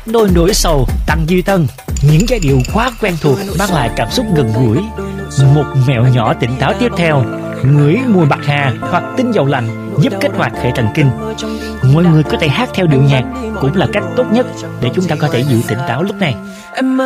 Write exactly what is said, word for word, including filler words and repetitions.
đôi nỗi sầu tăng duy tân. Những giai điệu quá quen thuộc mang lại cảm xúc gần gũi. Một mẹo nhỏ tỉnh táo tiếp theo: ngửi mùi bạc hà hoặc tinh dầu lạnh giúp kích hoạt hệ thần kinh. Mọi người có thể hát theo điệu nhạc, cũng là cách tốt nhất để chúng ta có thể giữ tỉnh táo lúc này.